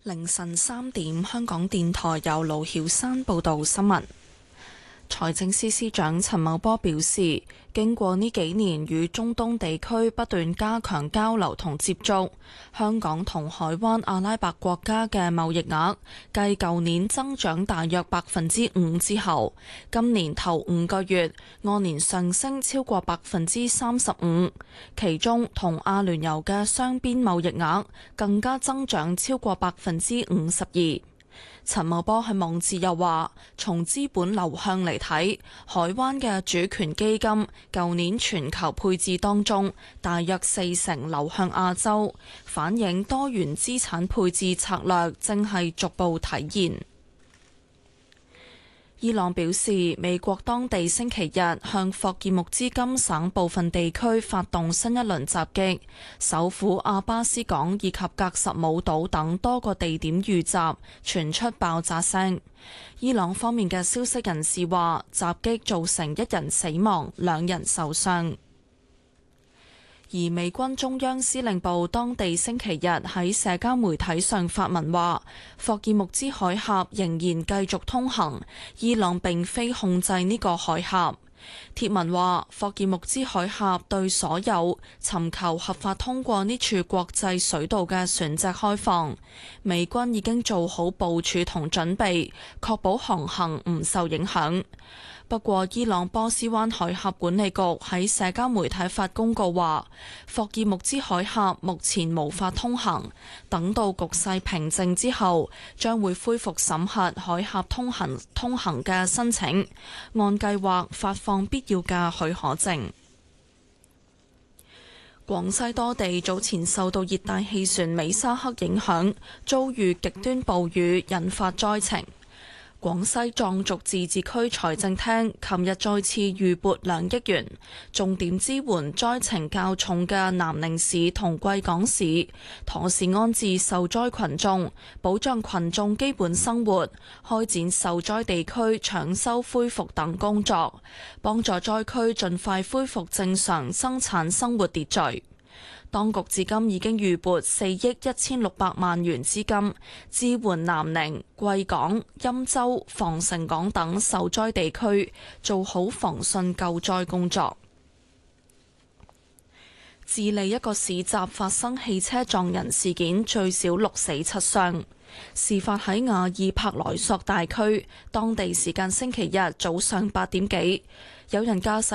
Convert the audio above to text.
凌晨3點，香港電台由盧曉山報道新聞。財政司司長陳茂波表示，經過呢幾年與中東地區不斷加強交流同接觸，香港同海灣阿拉伯國家嘅貿易額繼舊年增長大約5%之後，今年頭5個月按年上升超過35%，其中同阿聯酋嘅雙邊貿易額更加增長超過52%。陳茂波喺網誌又話，從資本流向嚟睇，海灣嘅主權基金舊年全球配置當中，大約40%流向亞洲，反映多元資產配置策略正係逐步體現。伊朗表示，美國當地星期日向霍爾木茲金省部分地區發動新一輪襲擊，首府阿巴斯港以及格什姆島等多個地點遇襲，傳出爆炸聲。伊朗方面嘅消息人士話，襲擊造成1人死亡，2人受傷。而美軍中央司令部當地星期日喺社交媒體上發文話，霍爾木茲海峽仍然繼續通行，伊朗並非控制呢個海峽。貼文話，霍爾木茲海峽對所有尋求合法通過呢處國際水道嘅船隻開放，美軍已經做好部署同準備，確保航行唔受影響。不過，伊朗波斯灣海峽管理局喺社交媒體發公告話，霍爾木茲海峽目前無法通行，等到局勢平靜之後，將會恢復審核海峽通行嘅申請，按計劃發放必要嘅許可證。廣西多地早前受到熱帶氣旋美沙克影響，遭遇極端暴雨，引發災情。廣西壯族自治區財政廳琴日再次預撥2億元，重點支援災情較重嘅南寧市同貴港市，妥善安置受災群眾，保障群眾基本生活，開展受災地區搶修恢復等工作，幫助災區盡快恢復正常生產生活秩序。當局至今已經預撥4億1600萬元資金，支援南寧、貴港、欽州、防城港等受災地區，做好防汛救災工作。智利一個市集發生汽車撞人事件，最少6死7傷。事發喺瓦爾帕萊索大區，當地時間星期日早上8點幾，有人駕駛